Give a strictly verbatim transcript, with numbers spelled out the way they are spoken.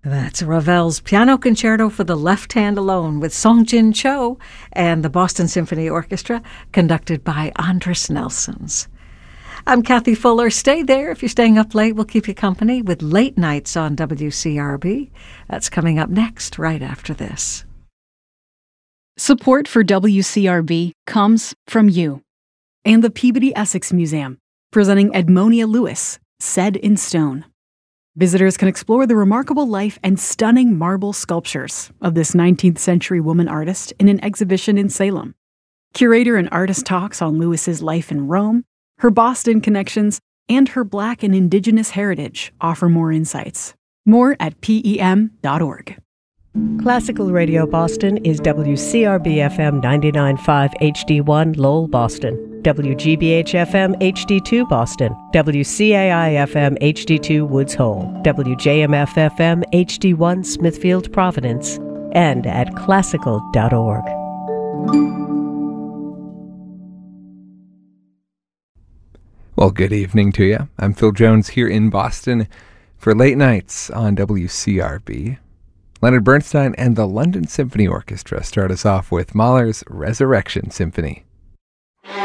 That's Ravel's Piano Concerto for the Left Hand Alone with Song Jin Cho and the Boston Symphony Orchestra, conducted by Andris Nelsons. I'm Kathy Fuller. Stay there. If you're staying up late, we'll keep you company with Late Nights on W C R B. That's coming up next, right after this. Support for W C R B comes from you and the Peabody Essex Museum, presenting Edmonia Lewis, Set in Stone. Visitors can explore the remarkable life and stunning marble sculptures of this nineteenth century woman artist in an exhibition in Salem. Curator and artist talks on Lewis's life in Rome, her Boston connections, and her Black and Indigenous heritage offer more insights. More at P E M dot org. Classical Radio Boston is W C R B F M ninety-nine point five H D one Lowell, Boston, W G B H F M H D two Boston, W C A I F M H D two Woods Hole, W J M F F M H D one Smithfield, Providence, and at classical dot org. Well, good evening to you. I'm Phil Jones here in Boston for Late Nights on W C R B. Leonard Bernstein and the London Symphony Orchestra start us off with Mahler's Resurrection Symphony.